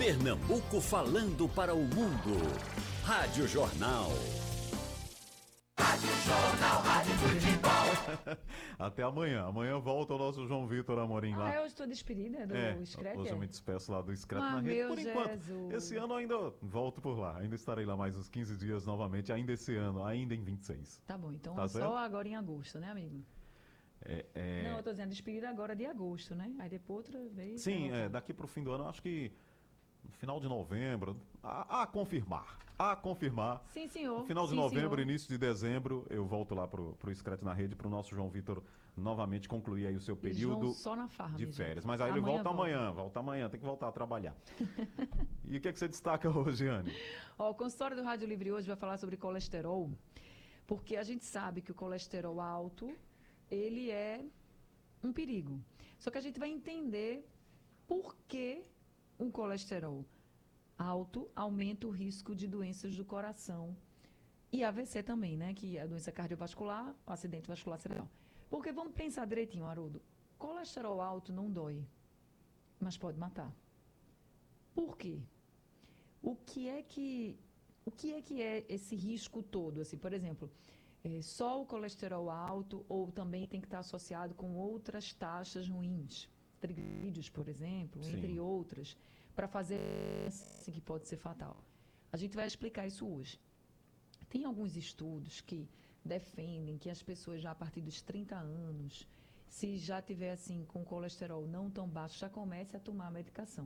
Pernambuco falando para o mundo. Rádio Jornal. Rádio Jornal, Rádio Futebol. Até amanhã. Amanhã volta o nosso João Vitor Amorim lá. Eu estou despedida do Screte? Hoje eu me despeço lá do Screte na rede. Por enquanto, esse ano ainda volto por lá. Ainda estarei lá mais uns 15 dias novamente, ainda esse ano, ainda em 26. Tá bom, então tá só certo? agora em agosto, né, amigo? Não, eu tô dizendo despedida agora de agosto, né? Aí depois outra vez... Sim, daqui pro fim do ano, acho que no final de novembro, a confirmar. Sim, senhor. No final de Sim, novembro, senhor. Início de dezembro, eu volto lá pro Screte na rede, pro nosso João Vitor novamente concluir aí o seu período só na farra, de gente. férias. Mas aí ele volta amanhã, tem que voltar a trabalhar. E o que você destaca hoje, Anne? O consultório do Rádio Livre hoje vai falar sobre colesterol, porque a gente sabe que o colesterol alto, ele é um perigo. Só que a gente vai entender por que um colesterol alto aumenta o risco de doenças do coração e AVC também, né? Que é a doença cardiovascular, o acidente vascular cerebral. Porque vamos pensar direitinho, Haroldo. Colesterol alto não dói, mas pode matar. Por quê? O que é que é esse risco todo? Assim, por exemplo, só o colesterol alto ou também tem que estar associado com outras taxas ruins, triglicerídeos, por exemplo, Sim. entre outras, para fazer assim que pode ser fatal. A gente vai explicar isso hoje. Tem alguns estudos que defendem que as pessoas já a partir dos 30 anos, se já tiver assim com colesterol não tão baixo, já comece a tomar a medicação.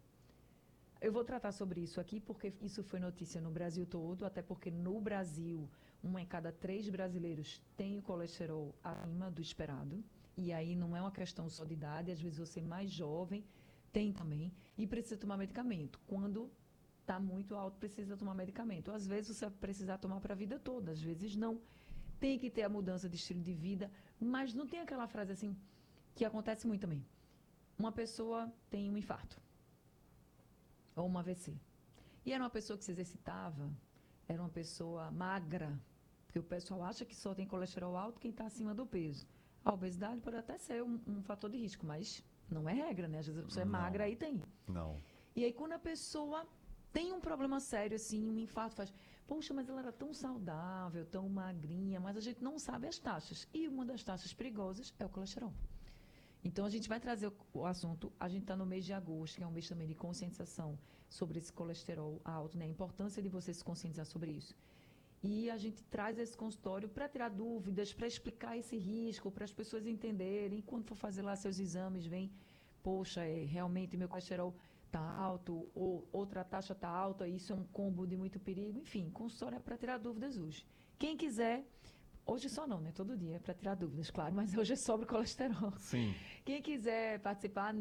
Eu vou tratar sobre isso aqui porque isso foi notícia no Brasil todo, até porque no Brasil, 1 em cada 3 brasileiros tem o colesterol acima do esperado. E aí não é uma questão só de idade, às vezes você mais jovem tem também e precisa tomar medicamento. Quando está muito alto, precisa tomar medicamento. Às vezes você vai precisar tomar para a vida toda, às vezes não. Tem que ter a mudança de estilo de vida, mas não tem aquela frase assim, que acontece muito também. Uma pessoa tem um infarto ou uma AVC. E era uma pessoa que se exercitava, era uma pessoa magra, porque o pessoal acha que só tem colesterol alto quem está acima do peso. A obesidade pode até ser um fator de risco, mas não é regra, né? Às vezes a pessoa é magra e tem. Não. E aí quando a pessoa tem um problema sério, assim, um infarto, faz, poxa, mas ela era tão saudável, tão magrinha, mas a gente não sabe as taxas. E uma das taxas perigosas é o colesterol. Então, a gente vai trazer o assunto, a gente está no mês de agosto, que é um mês também de conscientização sobre esse colesterol alto, né? A importância de você se conscientizar sobre isso. E a gente traz esse consultório para tirar dúvidas, para explicar esse risco, para as pessoas entenderem. Quando for fazer lá seus exames, vem, poxa, realmente meu colesterol está alto, ou outra taxa está alta, isso é um combo de muito perigo. Enfim, consultório é para tirar dúvidas hoje. Quem quiser... Hoje só não, né? Todo dia é para tirar dúvidas, claro, mas hoje é sobre colesterol. Sim. Quem quiser participar,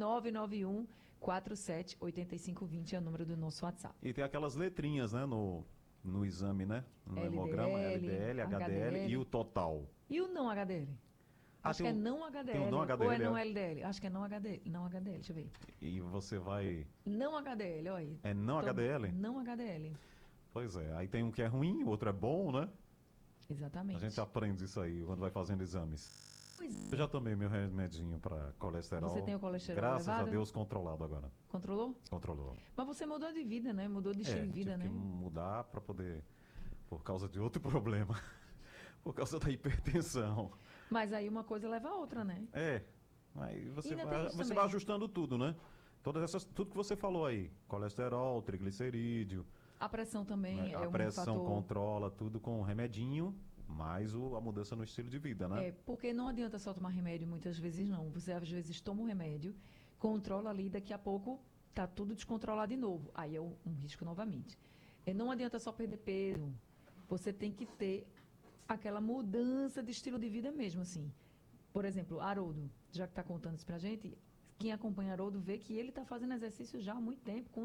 991-478520 é o número do nosso WhatsApp. E tem aquelas letrinhas, né, no exame, né? No hemograma, LDL, HDL e o total. E o não HDL? Acho que é não HDL. Tem o não HDL, ou é não LDL? Acho que é não HDL. Não HDL, deixa eu ver. E você vai... Não HDL, olha aí. É não HDL? Não HDL. Pois é. Aí tem um que é ruim, o outro é bom, né? Exatamente. A gente aprende isso aí quando vai fazendo exames. Pois Eu já tomei meu remedinho para colesterol. Você tem o colesterol Graças elevado? a Deus, controlado agora. Controlou? Controlou. Mas você mudou de vida, né? Mudou de estilo de vida, tive né? que mudar para poder... Por causa de outro problema. Por causa da hipertensão. Mas aí uma coisa leva a outra, né? Aí você Ainda vai, tem isso você também. vai ajustando tudo, né? Tudo que você falou aí. Colesterol, triglicerídeo. A pressão também A é um pressão fator... controla tudo com remedinho, mais a mudança no estilo de vida, né? Porque não adianta só tomar remédio muitas vezes, não. Você às vezes toma um remédio, controla ali, daqui a pouco tá tudo descontrolado de novo. Aí é um risco novamente. Não adianta só perder peso. Você tem que ter aquela mudança de estilo de vida mesmo, assim. Por exemplo, Haroldo, já que está contando isso pra gente, quem acompanha Haroldo vê que ele está fazendo exercício já há muito tempo, com